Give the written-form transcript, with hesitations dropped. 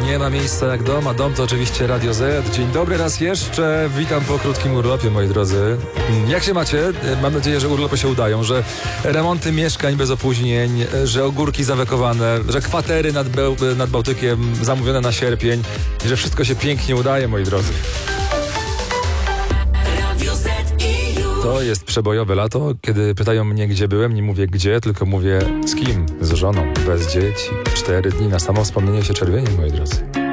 Nie ma miejsca jak dom, a dom to oczywiście Radio Z. Dzień dobry raz jeszcze. Witam po krótkim urlopie, moi drodzy. Jak się macie? Mam nadzieję, że urlopy się udają, że remonty mieszkań bez opóźnień, że ogórki zawekowane, że kwatery nad Bałtykiem zamówione na sierpień i że wszystko się pięknie udaje, moi drodzy. To jest przebojowe lato, kiedy pytają mnie, gdzie byłem, nie mówię gdzie, tylko mówię z kim, z żoną, bez dzieci. 4 dni na samo wspomnienie się czerwieni, moi drodzy.